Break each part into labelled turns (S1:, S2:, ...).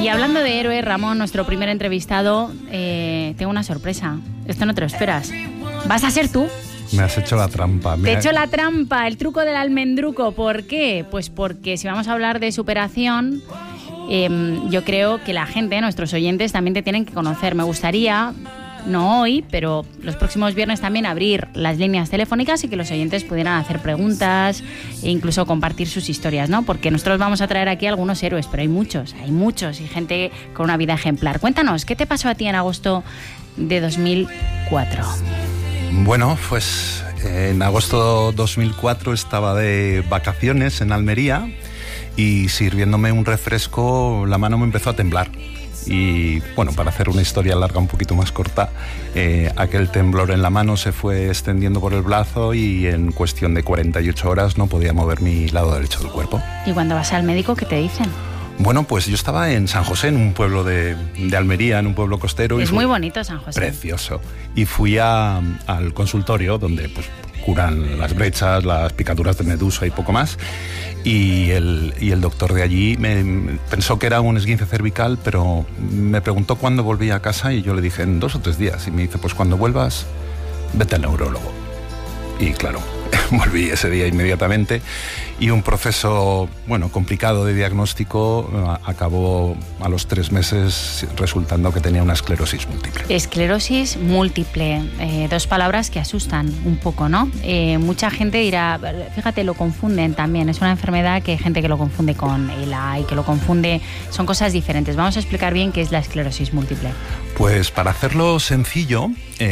S1: Y hablando de héroes, Ramón, nuestro primer entrevistado, tengo una sorpresa. Esto no te lo esperas. ¿Vas a ser tú?
S2: Me has hecho la trampa.
S1: Te he hecho la trampa, el truco del almendruco. ¿Por qué? Pues porque si vamos a hablar de superación, yo creo que la gente, nuestros oyentes, también te tienen que conocer. Me gustaría, no hoy, pero los próximos viernes también abrir las líneas telefónicas y que los oyentes pudieran hacer preguntas e incluso compartir sus historias, ¿no? Porque nosotros vamos a traer aquí algunos héroes, pero hay muchos y gente con una vida ejemplar. Cuéntanos, ¿qué te pasó a ti en agosto de 2004?
S2: Bueno, pues en agosto de 2004 estaba de vacaciones en Almería y sirviéndome un refresco la mano me empezó a temblar. Y bueno, para hacer una historia larga un poquito más corta, aquel temblor en la mano se fue extendiendo por el brazo y en cuestión de 48 horas no podía mover mi lado derecho del cuerpo.
S1: ¿Y cuando vas al médico, qué te dicen?
S2: Bueno, pues yo estaba en San José, en un pueblo de Almería, en un pueblo costero.
S1: Es muy bonito San José.
S2: Precioso. Y fui al consultorio donde pues curan las brechas, las picaduras de medusa y poco más. Y el doctor de allí pensó que era un esguince cervical, pero me preguntó cuándo volvía a casa y yo le dije en 2 o 3 días. Y me dice, pues cuando vuelvas, vete al neurólogo. Y claro, volví ese día inmediatamente y un proceso, bueno, complicado de diagnóstico acabó a los 3 meses resultando que tenía una esclerosis múltiple.
S1: Esclerosis múltiple, 2 palabras que asustan un poco, ¿no? Mucha gente dirá, fíjate, lo confunden también, es una enfermedad que hay gente que lo confunde con ELA y que lo confunde, son cosas diferentes. Vamos a explicar bien qué es la esclerosis múltiple.
S2: Pues para hacerlo sencillo,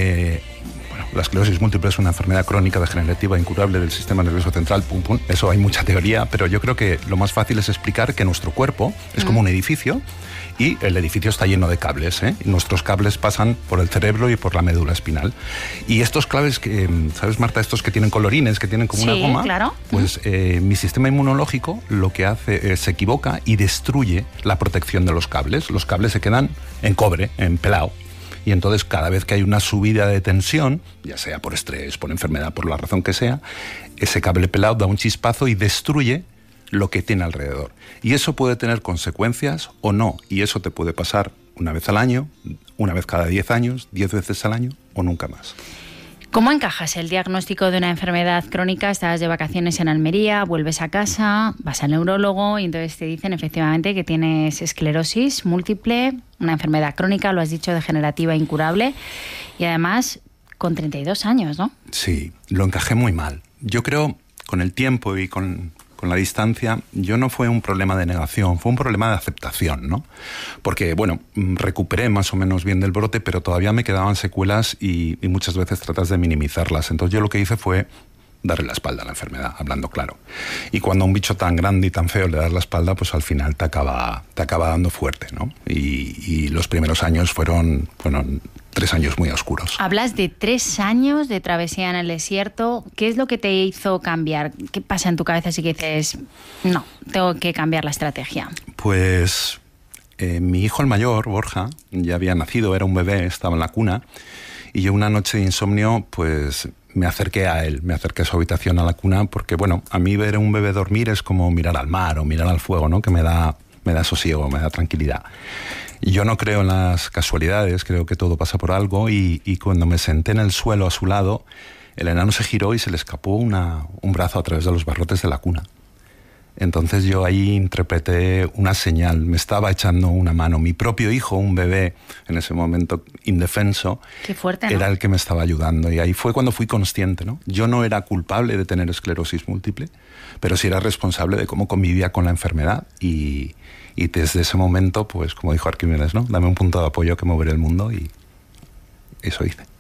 S2: la esclerosis múltiple es una enfermedad crónica degenerativa incurable del sistema nervioso central, eso hay mucha teoría, pero yo creo que lo más fácil es explicar que nuestro cuerpo es como un edificio y el edificio está lleno de cables, y nuestros cables pasan por el cerebro y por la médula espinal. Y estos cables, que, ¿sabes, Marta? Estos que tienen colorines, que tienen como una goma,
S1: claro.
S2: Pues mi sistema inmunológico lo que hace es se equivoca y destruye la protección de los cables. Los cables se quedan en cobre, en pelado. Y entonces cada vez que hay una subida de tensión, ya sea por estrés, por enfermedad, por la razón que sea, ese cable pelado da un chispazo y destruye lo que tiene alrededor. Y eso puede tener consecuencias o no. Y eso te puede pasar una vez al año, una vez cada 10 años, 10 veces al año o nunca más.
S1: ¿Cómo encajas el diagnóstico de una enfermedad crónica? Estás de vacaciones en Almería, vuelves a casa, vas al neurólogo y entonces te dicen efectivamente que tienes esclerosis múltiple, una enfermedad crónica, lo has dicho, degenerativa, incurable, y además con 32 años, ¿no?
S2: Sí, lo encajé muy mal. Yo creo, con el tiempo y con la distancia, yo no fue un problema de negación, fue un problema de aceptación, ¿no? Porque, bueno, recuperé más o menos bien del brote, pero todavía me quedaban secuelas y muchas veces tratas de minimizarlas. Entonces yo lo que hice fue darle la espalda a la enfermedad, hablando claro. Y cuando a un bicho tan grande y tan feo le das la espalda, pues al final te acaba dando fuerte, ¿no? Y los primeros años fueron 3 años muy oscuros.
S1: Hablas de 3 años de travesía en el desierto. ¿Qué es lo que te hizo cambiar? ¿Qué pasa en tu cabeza si que dices, no, tengo que cambiar la estrategia?
S2: Pues mi hijo el mayor, Borja, ya había nacido, era un bebé, estaba en la cuna, y yo una noche de insomnio, pues me acerqué a él, me acerqué a su habitación, a la cuna, porque bueno, a mí ver a un bebé dormir es como mirar al mar o mirar al fuego, ¿no? Que me da sosiego, me da tranquilidad. Yo no creo en las casualidades, creo que todo pasa por algo y cuando me senté en el suelo a su lado, el enano se giró y se le escapó un brazo a través de los barrotes de la cuna. Entonces yo ahí interpreté una señal, me estaba echando una mano. Mi propio hijo, un bebé en ese momento indefenso,
S1: qué fuerte, ¿no?
S2: Era el que me estaba ayudando y ahí fue cuando fui consciente, ¿no? Yo no era culpable de tener esclerosis múltiple, pero sí era responsable de cómo convivía con la enfermedad y desde ese momento, pues como dijo Arquímedes, ¿no? Dame un punto de apoyo que moveré el mundo y eso hice.